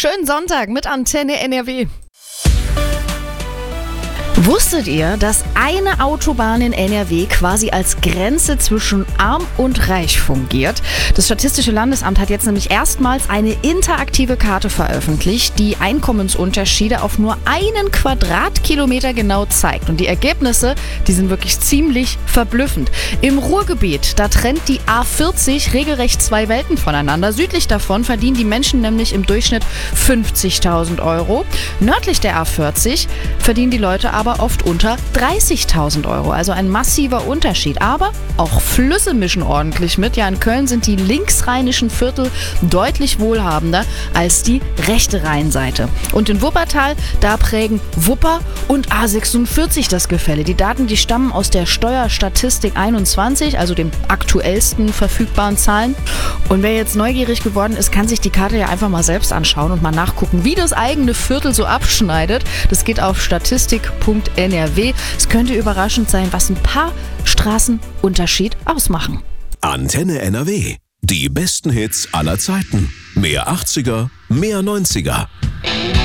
Schönen Sonntag mit Antenne NRW. Wusstet ihr, dass eine Autobahn in NRW quasi als Grenze zwischen Arm und Reich fungiert? Das Statistische Landesamt hat jetzt nämlich erstmals eine interaktive Karte veröffentlicht, die Einkommensunterschiede auf nur einen Quadratkilometer genau zeigt. Und die Ergebnisse, die sind wirklich ziemlich verblüffend. Im Ruhrgebiet, da trennt die A40 regelrecht zwei Welten voneinander. Südlich davon verdienen die Menschen nämlich im Durchschnitt 50.000 Euro. Nördlich der A40 verdienen die Leute aber oft unter 30.000 Euro. Also ein massiver Unterschied. Aber auch Flüsse mischen ordentlich mit. Ja, in Köln sind die linksrheinischen Viertel deutlich wohlhabender als die rechte Rheinseite. Und in Wuppertal, da prägen Wupper und A46 das Gefälle. Die Daten, die stammen aus der Steuerstatistik 21, also dem aktuellsten verfügbaren Zahlen. Und wer jetzt neugierig geworden ist, kann sich die Karte ja einfach mal selbst anschauen und mal nachgucken, wie das eigene Viertel so abschneidet. Das geht auf statistik.nrw. Es könnte überraschend sein, was ein paar Straßen Unterschied ausmachen. Antenne NRW. Die besten Hits aller Zeiten. Mehr 80er, mehr 90er.